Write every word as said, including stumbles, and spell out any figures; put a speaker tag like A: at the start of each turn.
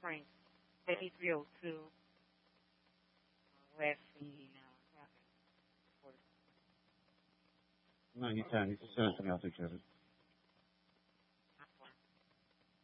A: Frank, thirty-three oh two, West Indiana traffic.
B: No, you can. You can send it to me. I'll take care of it.